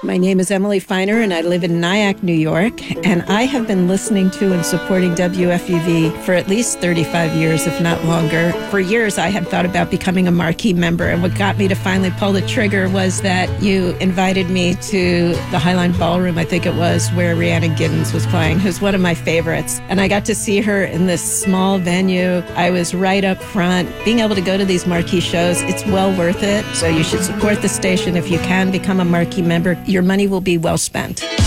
My name is Emily Feiner, and I live in Nyack, New York, and I have been listening to and supporting WFUV for at least 35 years, if not longer. For years, I had thought about becoming a marquee member, and what got me to finally pull the trigger was that you invited me to the Highline Ballroom, I think it was, where Rhiannon Giddens was playing, who's one of my favorites. And I got to see her in this small venue. I was right up front. Being able to go to these marquee shows, it's well worth it. So you should support the station if you can, become a marquee member. Your money will be well spent.